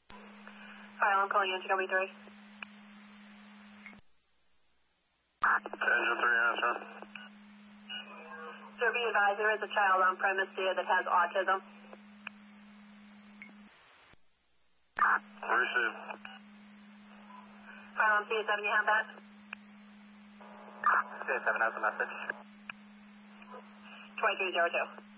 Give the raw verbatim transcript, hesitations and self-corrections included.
Hi, I'm calling in to W three. Engine three, answer. Sir, be advised there is a child on premise here that has autism. Receive. Hi, I'm C A seven, you have that? C A seven has a message. twenty-three zero two.